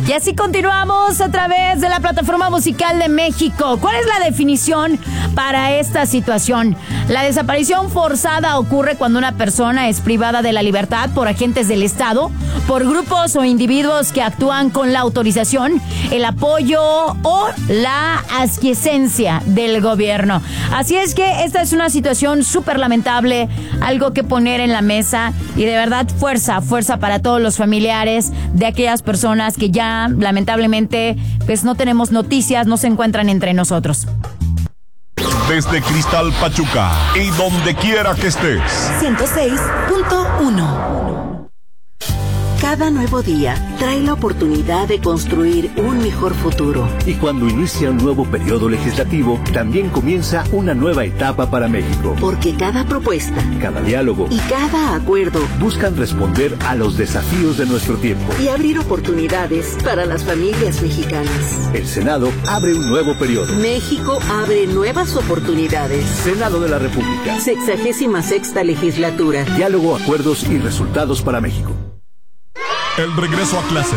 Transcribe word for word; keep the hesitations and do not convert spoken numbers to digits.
Y así continuamos a través de la plataforma musical de México. ¿Cuál es la definición para esta situación? La desaparición forzada ocurre cuando una persona es privada de la libertad por agentes del Estado, por grupos o individuos que actúan con la autorización, el apoyo o la aquiescencia del gobierno. Así es que esta es una situación súper lamentable, algo que poner en la mesa y de verdad fuerza, fuerza para todos los familiares de aquellas personas que ya lamentablemente pues no tenemos noticias, no se encuentran entre nosotros. Desde Cristal Pachuca y donde quiera que estés. ciento seis punto uno. Cada nuevo día trae la oportunidad de construir un mejor futuro. Y cuando inicia un nuevo periodo legislativo, también comienza una nueva etapa para México. Porque cada propuesta, cada diálogo y cada acuerdo buscan responder a los desafíos de nuestro tiempo y abrir oportunidades para las familias mexicanas. El Senado abre un nuevo periodo. México abre nuevas oportunidades. Senado de la República. Sexagésima sexta legislatura. Diálogo, acuerdos y resultados para México. El regreso a clase.